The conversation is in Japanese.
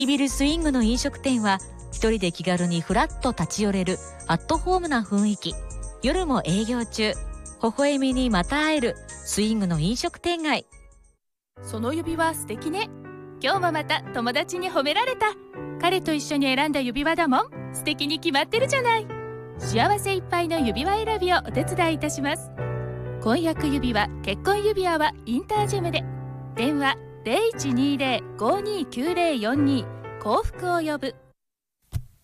ビルスイングの飲食店は一人で気軽にフラッと立ち寄れるアットホームな雰囲気。夜も営業中。微笑みにまた会えるスイングの飲食店街。 その指輪素敵ね。今日もまた友達に褒められた。彼と一緒に選んだ指輪だもん。素敵に決まってるじゃない。幸せいっぱいの指輪選びをお手伝いいたします。婚約指輪、結婚指輪はインタージェムで。電話0120-529042。幸福を呼ぶ。